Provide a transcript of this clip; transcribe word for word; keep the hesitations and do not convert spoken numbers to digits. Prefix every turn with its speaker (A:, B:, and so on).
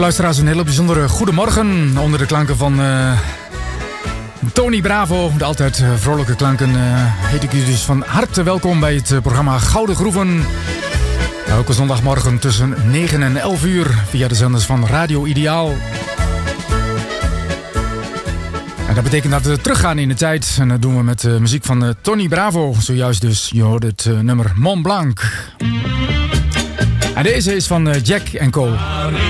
A: Luisteraars, een hele bijzondere goedemorgen onder de klanken van uh, Tony Bravo. De altijd uh, vrolijke klanken uh, heet ik u dus van harte welkom bij het uh, programma Gouden Groeven. Elke zondagmorgen tussen negen en elf uur via de zenders van Radio Ideaal. En dat betekent dat we teruggaan in de tijd. En dat doen we met uh, muziek van uh, Tony Bravo. Zojuist dus, je hoort het uh, nummer Mont Blanc. En deze is van uh, Jack en Co.